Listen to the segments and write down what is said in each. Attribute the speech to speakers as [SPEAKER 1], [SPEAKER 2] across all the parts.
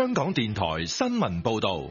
[SPEAKER 1] 香港電台新聞報道。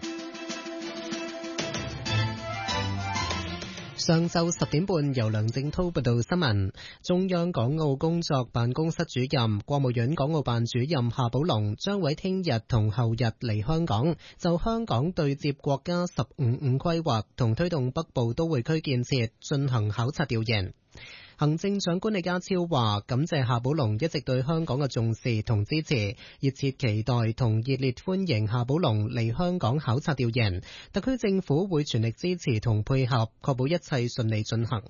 [SPEAKER 2] 上晝10點半，由梁正濤報道新聞。中央港澳工作辦公室主任、國務院港澳辦主任夏寶龍將會聽日同後日嚟香港，就香港對接國家15五規劃同推動北部都會區建設進行考察調研。行政長官李家超話感謝夏寶龍一直對香港嘅重視同支持，熱切期待同熱烈歡迎夏寶龍嚟香港考察調研。特區政府會全力支持同配合，確保一切順利進行。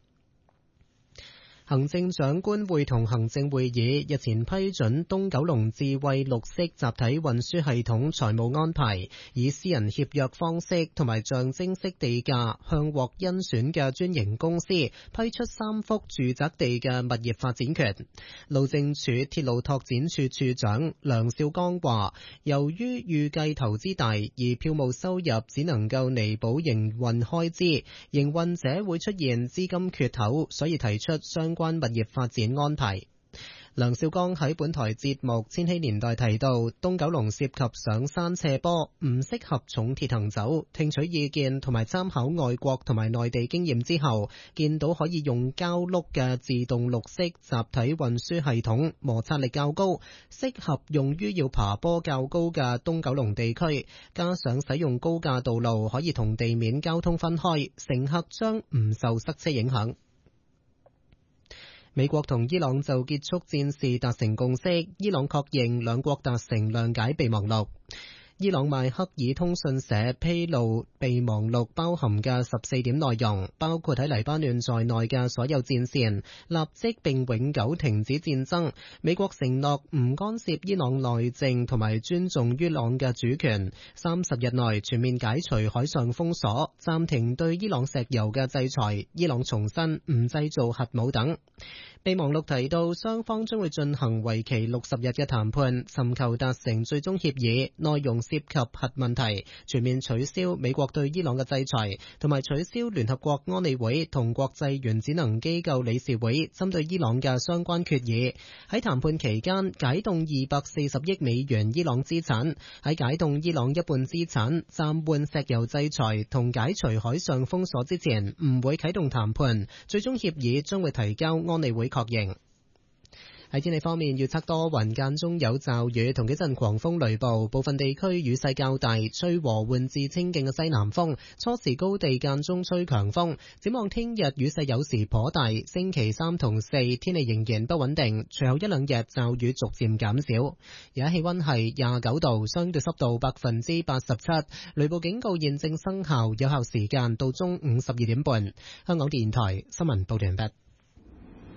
[SPEAKER 2] 行政長官會同行政會議日前批准東九龍智慧綠色集體運輸系統財務安排，以私人協約方式同埋象徵式地價向獲甄選嘅專營公司批出3幅住宅地嘅物業發展權。路政署鐵路拓展處處長梁少剛話，由於預計投資大，而票務收入只能夠彌補營運開支，營運者會出現資金缺口，所以提出相關物業發展安排。梁少剛喺本台節目《千禧年代》提到，東九龍涉及上山斜坡，唔適合重鐵行走。聽取意見同埋參考外國同埋內地經驗之後，見到可以用膠轆嘅自動綠色集體運輸系統，摩擦力較高，適合用於要爬坡較高嘅東九龍地區。加上使用高架道路可以同地面交通分開，乘客將唔受塞車影響。美國同伊朗就結束戰事達成共識，伊朗確認兩國達成諒解備忘錄。伊朗邁克爾通訊社披露備忘錄包含嘅14點內容，包括喺黎巴嫩在內嘅所有戰線立即並永久停止戰爭。美國承諾唔干涉伊朗內政同埋尊重伊朗嘅主權。30日內全面解除海上封鎖，暫停對伊朗石油嘅制裁。伊朗重申唔製造核武等。備忘錄提到，雙方將會進行為期60日嘅談判，尋求達成最終協議，內容涉及核問題、全面取消美國對伊朗嘅制裁，同埋取消聯合國安理會同國際原子能機構理事會針對伊朗嘅相關決議。喺談判期間，解凍240億美元伊朗資產，喺解凍伊朗一半資產、暫緩石油制裁同解除海上封鎖之前，唔會啟動談判。最終協議將會提交安理會確認。喺天氣方面，預測多雲間中有驟雨同幾陣狂風雷暴，部分地區雨勢較大，吹和緩至清勁嘅西南風，初時高地間中吹強風。展望聽日雨勢有時頗大，星期3同4天氣仍然不穩定，隨後一兩日驟雨逐漸減少。而家氣溫係29度，相對濕度87%，雷暴警告現正生效，有效時間到中午12點半。香港電台新聞報道完畢。